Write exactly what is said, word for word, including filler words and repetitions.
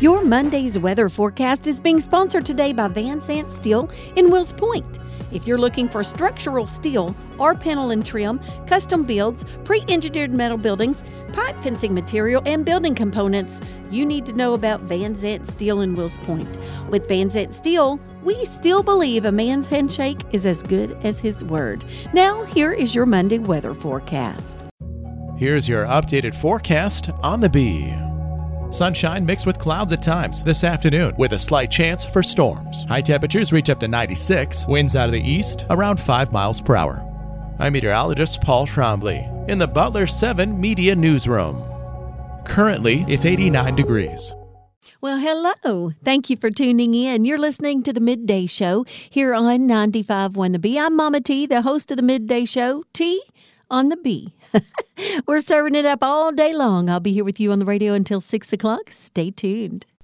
Your Monday's weather forecast is being sponsored today by Van Sant Steel in Wills Point. If you're looking for structural steel or panel and trim, custom builds, pre-engineered metal buildings, pipe fencing material, and building components, you need to know about Van Sant Steel in Wills Point. With Van Sant Steel, we still believe a man's handshake is as good as his word. Now, here is your Monday weather forecast. Here's your updated forecast on the Bee. Sunshine mixed with clouds at times this afternoon with a slight chance for storms. High temperatures reach up to ninety-six, winds out of the east around five miles per hour. I'm meteorologist Paul Trombley in the Butler seven Media Newsroom. Currently, it's eighty-nine degrees. Well, hello. Thank you for tuning in. You're listening to the Midday Show here on ninety-five point one The Bee. I'm Mama T, the host of the Midday Show. T on the Bee. We're serving it up all day long. I'll be here with you on the radio until six o'clock. Stay tuned.